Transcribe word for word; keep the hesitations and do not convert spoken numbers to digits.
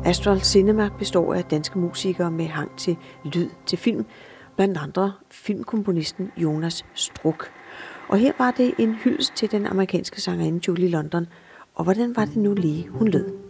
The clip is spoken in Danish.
Astral Cinema består af danske musikere med hang til lyd til film, blandt andre filmkomponisten Jonas Struck. Og her var det en hyldest til den amerikanske sangerinde Julie London. Og hvordan var det nu lige, hun lød?